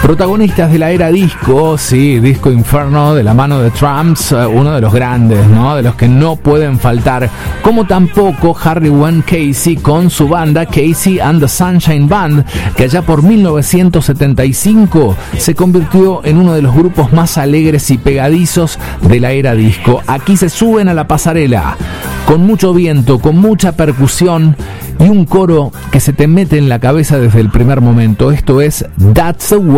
Protagonistas de la era disco, sí, Disco Inferno de la mano de Tramps, uno de los grandes, ¿no? De los que no pueden faltar, como tampoco Harry Wayne Casey con su banda Casey and the Sunshine Band, que allá por 1975 se convirtió en uno de los grupos más alegres y pegadizos de la era disco. Aquí se suben a la pasarela con mucho viento, con mucha percusión y un coro que se te mete en la cabeza desde el primer momento. Esto es That's the Way.